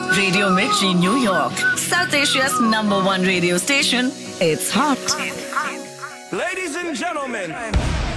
Radio Mirchi, New York, South Asia's number one radio station. It's hot. Ladies and gentlemen.